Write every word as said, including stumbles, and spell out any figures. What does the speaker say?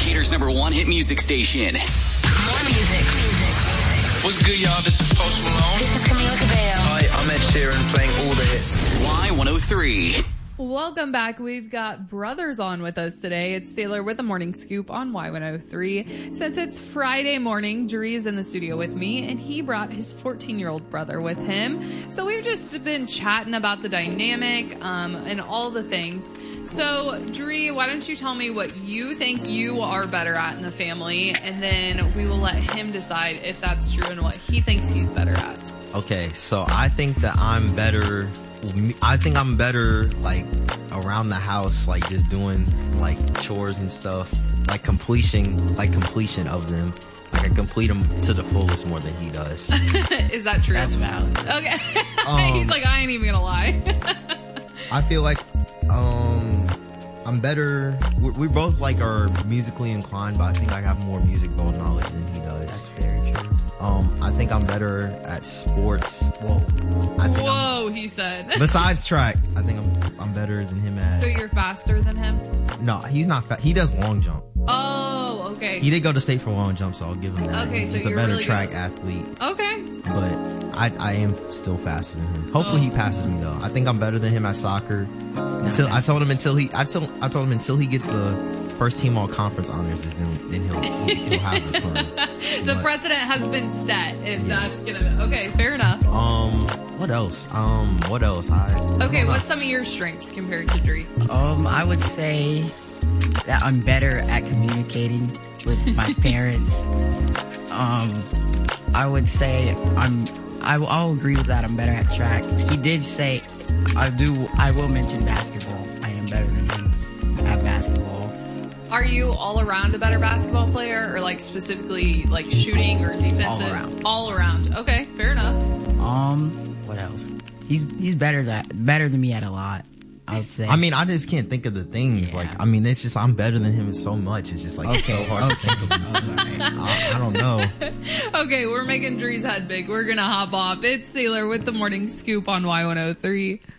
Decatur's number one hit music station. More music. What's good, y'all? This is Post Malone. This is Camila Cabello. Hi, I'm Ed Sheeran playing all the hits. Y one oh three. Welcome back. We've got brothers on with us today. It's Taylor with the Morning Scoop on Y one oh three. Since it's Friday morning, Dree is in the studio with me, and he brought his fourteen-year-old brother with him. So we've just been chatting about the dynamic um, and all the things. So, Dree, why don't you tell me what you think you are better at in the family, and then we will let him decide if that's true and what he thinks he's better at. Okay, so I think that I'm better... I think I'm better, like, around the house, like, just doing, like, chores and stuff. Like, completion, like, completion of them. Like, I complete them to the fullest more than he does. Is that true? That's valid. Okay. Um, He's like, I ain't even gonna lie. I feel like, um... I'm better. We, we both like are musically inclined, but I think I have more music ball knowledge than he does. That's very true. Um, I think I'm better at sports. Whoa. I think Whoa, I'm, he said. Besides track, I think I'm I'm better than him at. So you're faster than him? No, he's not fast. He does long jump. Oh, okay. He did go to state for long jump, so I'll give him that. Okay, he's so just a you're better really track good. athlete. Okay. But I I am still faster than him. Hopefully Oh. he passes me though. I think I'm better than him at soccer. Until I told him until he I told I told him until he gets the first team all conference honors, then then he'll he'll have the crown. The But, precedent has been set. If Yeah. that's gonna. Okay, fair enough. Um, what else? Um, what else? I Okay, what's some of your strengths compared to Dree? Um, I would say that I'm better at communicating with my parents. Um, I would say I'm. I, I'll agree with that. I'm better at track. He did say, I do. I will mention basketball. I am better than him at basketball. Are you all around a better basketball player, or like specifically like shooting or defensive? All around. All around. Okay, fair enough. Um, what else? He's he's better that better than me at a lot. I would say. I mean, I just can't think of the things. Yeah. Like, I mean, it's just I'm better than him in so much. It's just like Okay, so hard okay. to think of. Alright. I, I don't know. Okay, we're making Dree's head big. We're gonna hop off. It's Taylor with the Morning Scoop on Y one oh three.